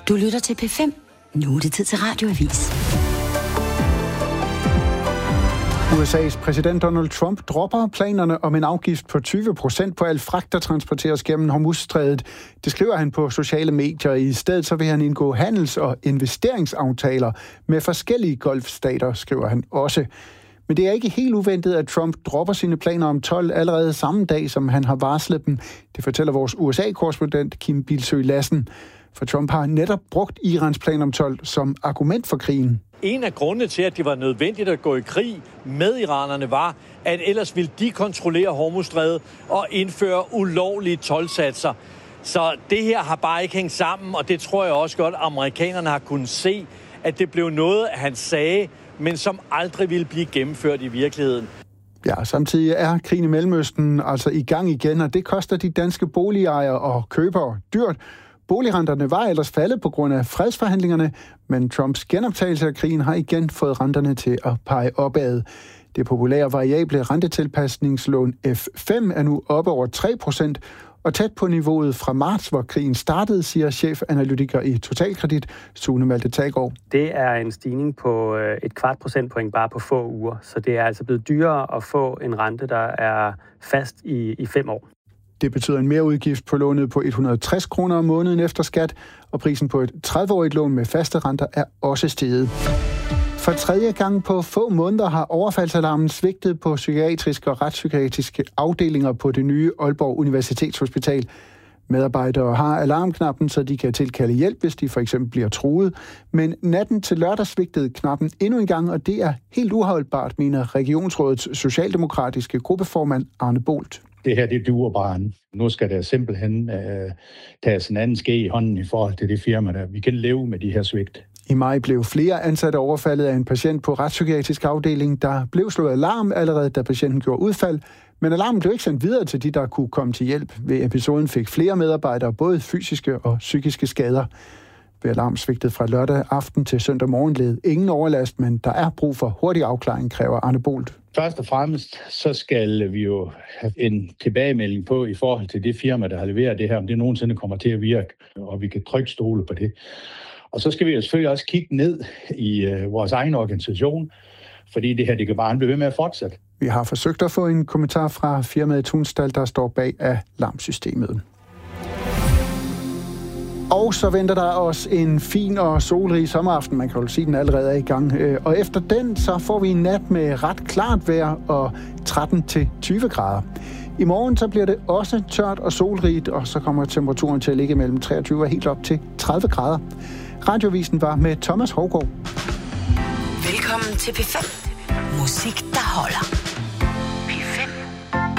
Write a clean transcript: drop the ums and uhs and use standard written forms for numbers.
Du lytter til P5. Nu er det tid til Radioavis. USA's præsident Donald Trump dropper planerne om en afgift på 20% på al fragt, der transporteres gennem Hormuzstrædet. Det skriver han på sociale medier. I stedet så vil han indgå handels- og investeringsaftaler med forskellige golfstater, skriver han også. Men det er ikke helt uventet, at Trump dropper sine planer om told allerede samme dag, som han har varslet dem. Det fortæller vores USA-korrespondent Kim Bilsøe Lassen. For Trump har netop brugt Irans plan om told som argument for krigen. En af grundene til, at det var nødvendigt at gå i krig med iranerne, var, at ellers ville de kontrollere Hormuzstrædet og indføre ulovlige toldsatser. Så det her har bare ikke hængt sammen, og det tror jeg også godt, amerikanerne har kunnet se, at det blev noget, han sagde, men som aldrig ville blive gennemført i virkeligheden. Ja, samtidig er krigen i Mellemøsten altså i gang igen, og det koster de danske boligejere og købere dyrt. Boligrenterne var ellers faldet på grund af fredsforhandlingerne, men Trumps genoptagelse af krigen har igen fået renterne til at pege opad. Det populære variable rentetilpasningslån F5 er nu oppe over 3% og tæt på niveauet fra marts, hvor krigen startede, siger chefanalytiker i Totalkredit, Sune Malte Taggaard. Det er en stigning på et kvart procentpoint bare på få uger, så det er altså blevet dyrere at få en rente, der er fast i 5 år. Det betyder en merudgift på lånet på 160 kroner om måneden efter skat, og prisen på et 30-årigt lån med faste renter er også steget. For tredje gang på få måneder har overfaldsalarmen svigtet på psykiatriske og retspsykiatriske afdelinger på det nye Aalborg Universitetshospital. Medarbejdere har alarmknappen, så de kan tilkalde hjælp, hvis de for eksempel bliver truet. Men natten til lørdag svigtede knappen endnu en gang, og det er helt uholdbart, mener Regionsrådets socialdemokratiske gruppeformand Arne Bolt. Det her, det duer bare. Nu skal der simpelthen tages en anden ske i hånden i forhold til det firma, der vi kan leve med de her svigt. I maj blev flere ansatte overfaldet af en patient på retspsykiatrisk afdeling, der blev slået alarm allerede, da patienten gjorde udfald. Men alarmen blev ikke sendt videre til de, der kunne komme til hjælp. Ved episoden fik flere medarbejdere både fysiske og psykiske skader. Ved alarmsvigtet fra lørdag aften til søndag morgen led ingen overlast, men der er brug for hurtig afklaring, kræver Arne Bolt. Først og fremmest, så skal vi jo have en tilbagemelding på i forhold til det firma, der har leveret det her, om det nogensinde kommer til at virke, og vi kan trygt stole på det. Og så skal vi jo selvfølgelig også kigge ned i vores egen organisation, fordi det her, det kan bare blive ved med at fortsætte. Vi har forsøgt at få en kommentar fra firmaet Tunstall, der står bag alarmsystemet. Og så venter der os en fin og solrig sommeraften. Man kan jo sige, den allerede er i gang. Og efter den, så får vi en nat med ret klart vejr og 13-20 grader. I morgen så bliver det også tørt og solrigt, og så kommer temperaturen til at ligge mellem 23 og helt op til 30 grader. Radioavisen var med Thomas Hougaard. Velkommen til P5. Musik, der holder.